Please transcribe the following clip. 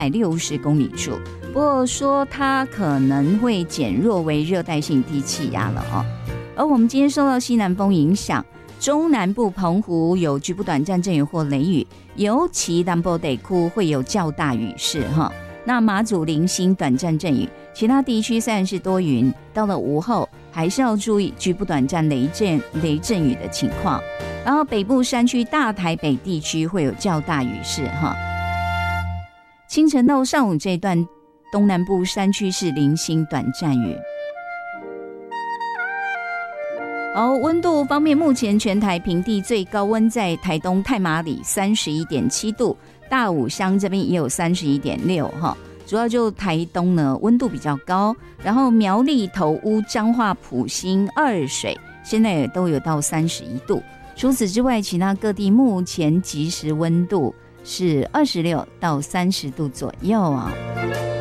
160公里处，不过说它可能会减弱为热带性低气压了哦。而我们今天受到西南风影响，中南部澎湖有局部短暂阵雨或雷雨，尤其南部地区会有较大雨势哈。那马祖零星短暂阵雨，其他地区虽然是多云，到了午后还是要注意局部短暂雷阵雨的情况。然后北部山区大台北地区会有较大雨势哈。清晨到上午这一段，东南部山区是零星短暂雨。好，温度方面，目前全台平地最高温在台东太麻里 31.7 度，大武乡这边也有 31.6 哈。主要就台东呢温度比较高，然后苗栗、头屋、彰化、埔心、二水现在也都有到31度。除此之外，其他各地目前即时温度是26到30度左右啊。